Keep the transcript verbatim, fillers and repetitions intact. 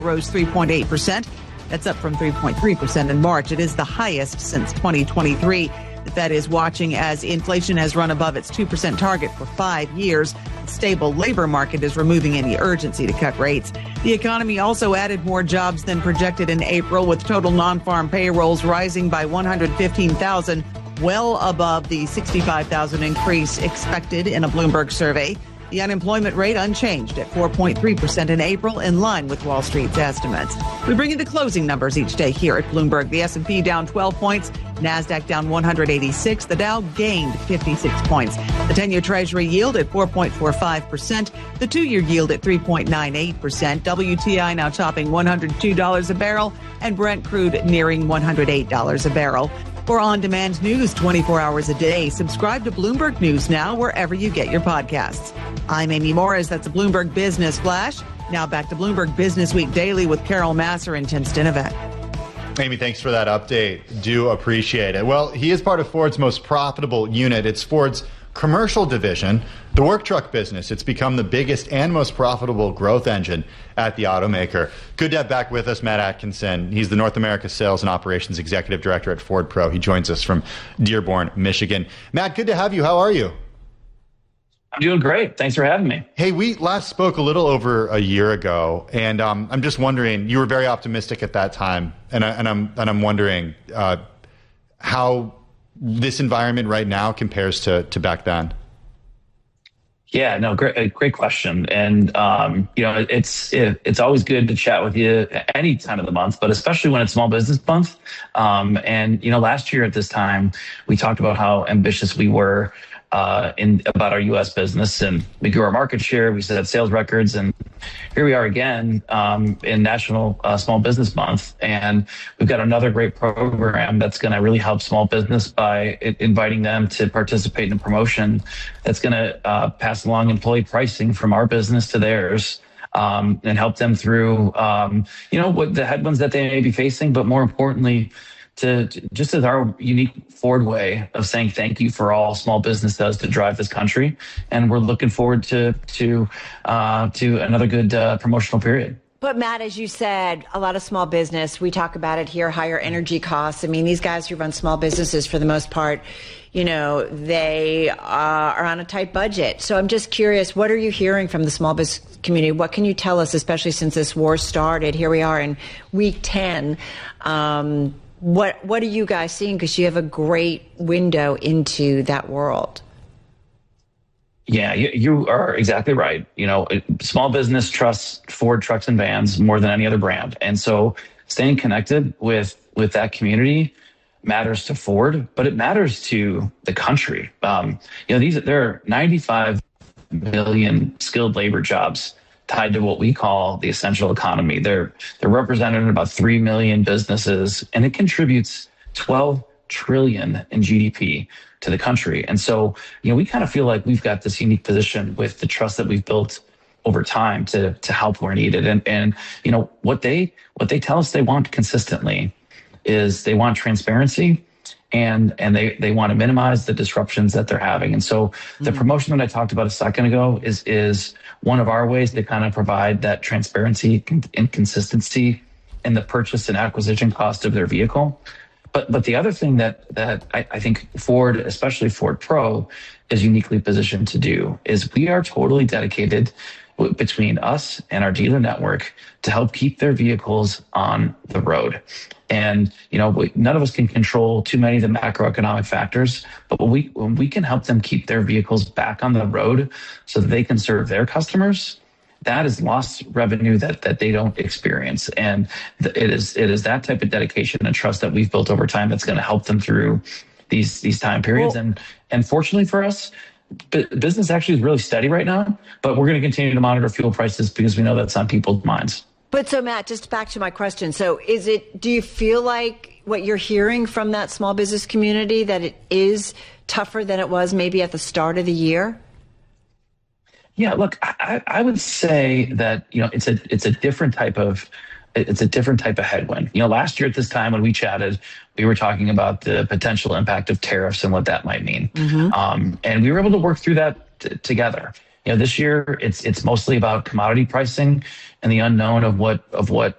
rose three point eight percent. That's up from three point three percent in March. It is the highest since twenty twenty-three. The Fed is watching as inflation has run above its two percent target for five years. The stable labor market is removing any urgency to cut rates. The economy also added more jobs than projected in April, with total non-farm payrolls rising by one hundred fifteen thousand, well above the sixty-five thousand increase expected in a Bloomberg survey. The unemployment rate unchanged at four point three percent in April, in line with Wall Street's estimates. We bring you the closing numbers each day here at Bloomberg. The S and P down twelve points, NASDAQ down one hundred eighty-six, the Dow gained fifty-six points. The ten-year Treasury yield at four point four five percent, the two-year yield at three point nine eight percent. W T I now topping one hundred two dollars a barrel, and Brent crude nearing one hundred eight dollars a barrel. For on-demand news twenty-four hours a day, subscribe to Bloomberg News Now wherever you get your podcasts. I'm Amy Morris. That's a Bloomberg Business Flash. Now back to Bloomberg Business Week Daily with Carol Massar and Tim Stinovet. Amy, thanks for that update. Do appreciate it. Well, he is part of Ford's most profitable unit. It's Ford's commercial division, the work truck business. It's become the biggest and most profitable growth engine at the automaker. Good to have back with us Matt Atkinson. He's the North America Sales and Operations Executive Director at Ford Pro. He joins us from Dearborn, Michigan. Matt, good to have you. How are you? I'm doing great. Thanks for having me. Hey, we last spoke a little over a year ago, and um, I'm just wondering, you were very optimistic at that time, and, I, and I'm and I'm wondering uh, how this environment right now compares to, to back then. Yeah, no, great, great question. And, um, you know, it's, it, it's always good to chat with you any time of the month, but especially when it's Small Business Month. Um, and, you know, last year at this time, we talked about how ambitious we were uh, in about our U S business, and we grew our market share. We set sales records, and here we are again um, in National uh, Small Business Month, and we've got another great program that's going to really help small business by I- inviting them to participate in a promotion that's going to uh, pass along employee pricing from our business to theirs. Um, and help them through, um, you know, what the headwinds that they may be facing, but more importantly, to, to just as our unique Ford way of saying thank you for all small business does to drive this country. And we're looking forward to to uh, to another good uh, promotional period. But Matt, as you said, a lot of small business, we talk about it here, higher energy costs. I mean, these guys who run small businesses, for the most part, you know, they uh, are on a tight budget. So I'm just curious, what are you hearing from the small business community? What can you tell us, especially since this war started? Here we are in week ten. Um, what what are you guys seeing? Because you have a great window into that world. Yeah, you, you are exactly right. You know, small business trusts Ford trucks and vans more than any other brand. And so staying connected with, with that community matters to Ford, but it matters to the country. Um, you know, these, there are ninety-five million skilled labor jobs tied to what we call the essential economy. They're, they're represented in about three million businesses, and it contributes twelve trillion in G D P to the country. And so, you know, we kind of feel like we've got this unique position with the trust that we've built over time to to help where needed. And and you know, what they what they tell us they want consistently is they want transparency, and and they they want to minimize the disruptions that they're having. And so mm-hmm. the promotion that I talked about a second ago is is one of our ways to kind of provide that transparency and consistency in the purchase and acquisition cost of their vehicle. But but the other thing that that I, I think Ford, especially Ford Pro, is uniquely positioned to do is we are totally dedicated w- between us and our dealer network to help keep their vehicles on the road. And, you know, we, none of us can control too many of the macroeconomic factors, but when we, when we can help them keep their vehicles back on the road so that they can serve their customers, that is lost revenue that, that they don't experience. And th- it is it is that type of dedication and trust that we've built over time that's going to help them through these these time periods. Well, and and fortunately for us, b- business actually is really steady right now, but we're going to continue to monitor fuel prices because we know that's on people's minds. But so, Matt, just back to my question. So is it, do you feel like what you're hearing from that small business community, that it is tougher than it was maybe at the start of the year? Yeah, look, I, I would say that, you know, it's a it's a different type of it's a different type of headwind. You know, last year at this time when we chatted, we were talking about the potential impact of tariffs and what that might mean. Mm-hmm. Um, and we were able to work through that t- together. You know, this year it's it's mostly about commodity pricing and the unknown of what of what